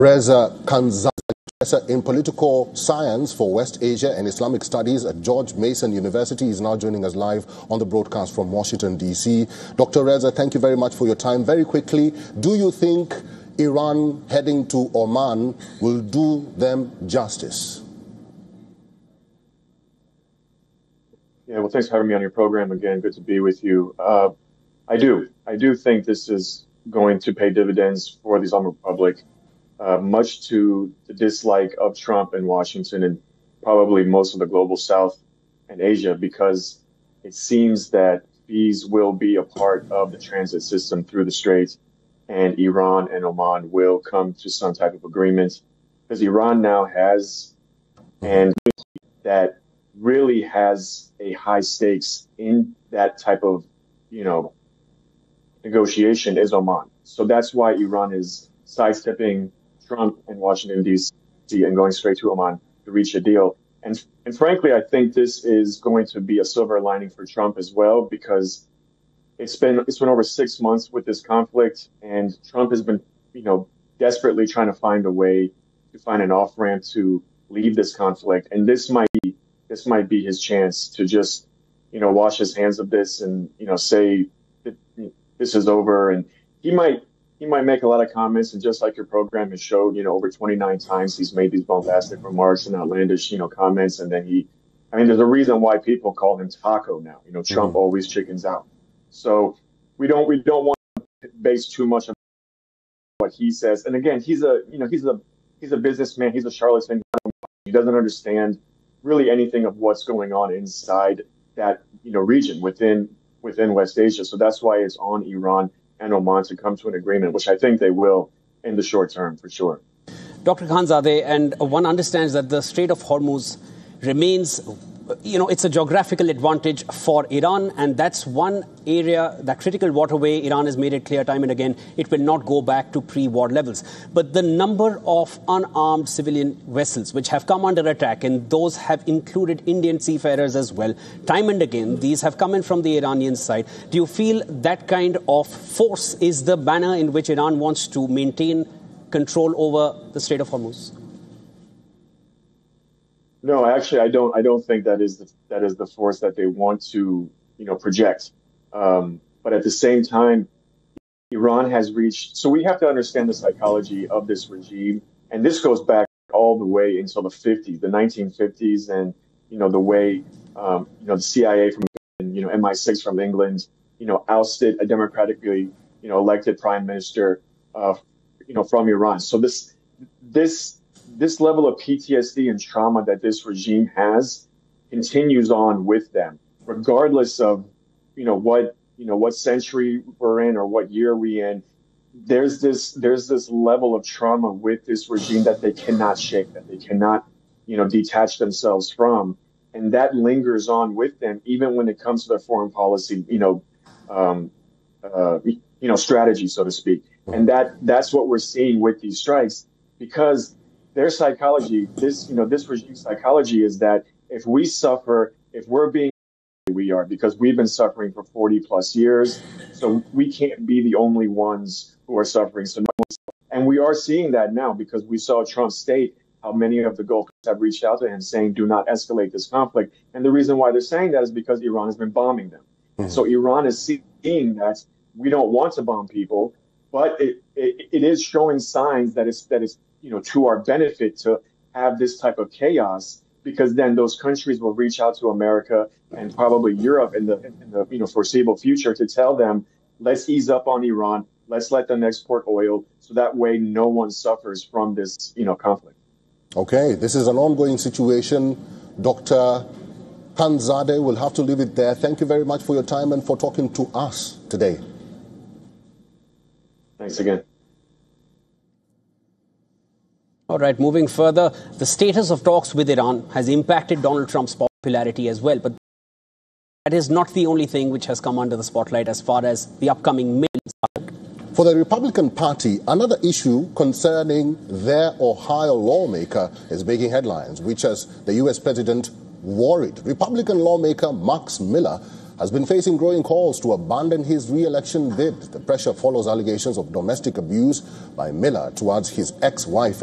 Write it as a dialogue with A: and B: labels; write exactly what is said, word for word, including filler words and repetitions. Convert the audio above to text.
A: Reza Khanzadeh, professor in political science for West Asia and Islamic studies at George Mason University, is now joining us live on the broadcast from Washington, D C Doctor Reza, thank you very much for your time. Very quickly, do you think Iran heading to Oman will do them justice?
B: Yeah, well, thanks for having me on your program again. Good to be with you. Uh, I do. I do think this is going to pay dividends for the Islamic Republic, uh, much to the dislike of Trump and Washington and probably most of the global South and Asia, because it seems that these will be a part of the transit system through the Strait, and Iran and Oman will come to some type of agreement, because Iran now has, and that really has a high stakes in that type of, you know, negotiation is Oman. So that's why Iran is sidestepping Trump and Washington, D C and going straight to Oman to reach a deal. And, and frankly, I think this is going to be a silver lining for Trump as well, because it's been, it's been over six months with this conflict, and Trump has been, you know, desperately trying to find a way to find an off-ramp to leave this conflict. And this might be, this might be his chance to just, you know, wash his hands of this and, you know, say that this is over. And he might, he might make a lot of comments. And just like your program has showed, you know, over twenty-nine times he's made these bombastic remarks and outlandish, you know, comments. And then he, I mean, there's a reason why people call him Taco now. You know, Trump mm-hmm. always chickens out. So we don't, we don't want to base too much on what he says. And again, he's a, you know, he's a, he's a businessman. He's a charlatan. He doesn't understand really anything of what's going on inside that, you know, region within within West Asia. So that's why it's on Iran and Oman to come to an agreement, which I think they will in the short term, for sure.
C: Doctor Khanzadeh, and one understands that the Strait of Hormuz remains, you know, it's a geographical advantage for Iran, and that's one area, that critical waterway, Iran has made it clear time and again, it will not go back to pre-war levels. But the number of unarmed civilian vessels which have come under attack, and those have included Indian seafarers as well, time and again, these have come in from the Iranian side. Do you feel that kind of force is the banner in which Iran wants to maintain control over the Strait of Hormuz?
B: No, actually, I don't. I don't think that is the, that is the force that they want to, you know, project. Um, but at the same time, Iran has reached. So we have to understand the psychology of this regime, and this goes back all the way until the fifties, the nineteen fifties, and you know the way um, you know the C I A from you know M I six from England, you know, ousted a democratically you know elected prime minister, uh, you know, from Iran. So this this. This level of P T S D and trauma that this regime has continues on with them, regardless of, you know, what, you know, what century we're in or what year we're in. There's this, there's this level of trauma with this regime that they cannot shake, that they cannot, you know, detach themselves from. And that lingers on with them, even when it comes to their foreign policy, you know, um, uh, you know, strategy, so to speak. And that, that's what we're seeing with these strikes, because their psychology, this, you know, this regime psychology is that if we suffer, if we're being, we are, because we've been suffering for forty plus years, so we can't be the only ones who are suffering. So, no one's, and we are seeing that now, because we saw Trump state how many of the Gulf have reached out to him saying, do not escalate this conflict. And the reason why they're saying that is because Iran has been bombing them. Mm-hmm. So Iran is seeing that we don't want to bomb people, but it, it, it is showing signs that it's, that it's, you know, to our benefit to have this type of chaos, because then those countries will reach out to America and probably Europe in the, in the you know, foreseeable future to tell them, let's ease up on Iran, let's let them export oil, so that way no one suffers from this, you know, conflict.
A: Okay, this is an ongoing situation. Doctor Khanzadeh, will have to leave it there. Thank you very much for your time and for talking to us today.
B: Thanks again.
C: All right, moving further, the status of talks with Iran has impacted Donald Trump's popularity as well. But that is not the only thing which has come under the spotlight as far as the upcoming midterms.
A: For the Republican Party, another issue concerning their Ohio lawmaker is making headlines, which has the U S president worried. Republican lawmaker Max Miller has been facing growing calls to abandon his re-election bid. The pressure follows allegations of domestic abuse by Miller towards his ex-wife